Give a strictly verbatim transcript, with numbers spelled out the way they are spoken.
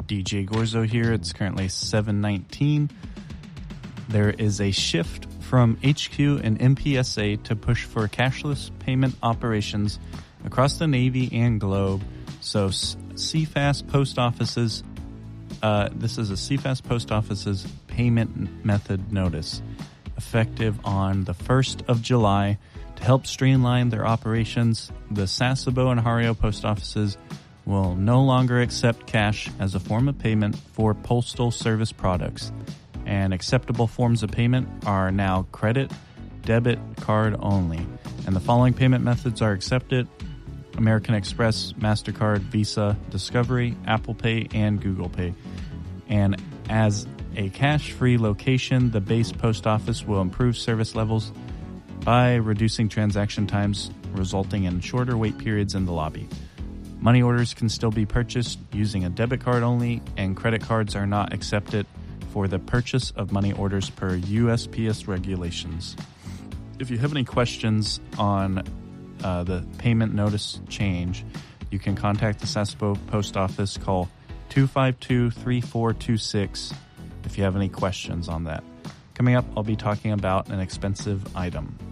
D J Gorzo here. It's currently seven nineteen. There is a shift from H Q and M P S A to push for cashless payment operations across the Navy and globe. So C F A S post offices, uh, this is a C F A S post office's payment method notice, effective on the first of July. To help streamline their operations, the Sasebo and Hario post offices will no longer accept cash as a form of payment for postal service products. And acceptable forms of payment are now credit, debit, card only. And the following payment methods are accepted: American Express, MasterCard, Visa, Discovery, Apple Pay, and Google Pay. And as a cash-free location, the base post office will improve service levels by reducing transaction times, resulting in shorter wait periods in the lobby. Money orders can still be purchased using a debit card only, and credit cards are not accepted for the purchase of money orders per U S P S regulations. If you have any questions on uh, the payment notice change, you can contact the Sasebo Post Office. Call two five two, three four two six if you have any questions on that. Coming up, I'll be talking about an expensive item.